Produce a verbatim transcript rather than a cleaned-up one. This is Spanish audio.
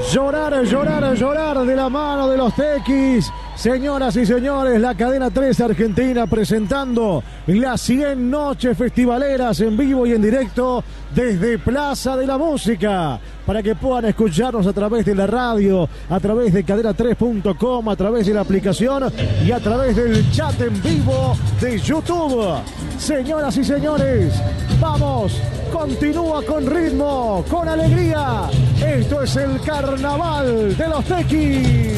Llorar, llorar, llorar de la mano de los Tequis. Señoras y señores, la cadena tres Argentina presentando las cien noches festivaleras en vivo y en directo desde Plaza de la Música, para que puedan escucharnos a través de la radio, a través de cadena tres punto com, a través de la aplicación y a través del chat en vivo de YouTube. Señoras y señores, vamos, continúa con ritmo, con alegría. Esto es el carnaval de los Tequis.